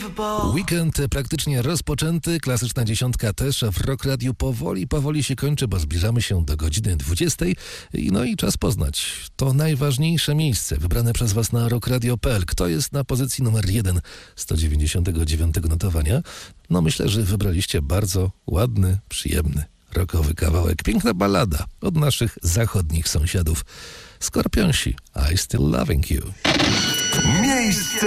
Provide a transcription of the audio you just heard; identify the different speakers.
Speaker 1: Weekend praktycznie rozpoczęty, klasyczna dziesiątka też, a w Rock Radiu powoli się kończy, bo zbliżamy się do godziny 20. No i czas poznać to najważniejsze miejsce wybrane przez Was na rockradio.pl. Kto jest na pozycji numer 1 199 notowania? No myślę, że wybraliście bardzo ładny, przyjemny, rockowy kawałek. Piękna ballada od naszych zachodnich sąsiadów. Skorpionsi, I Still Loving You.
Speaker 2: Miejsce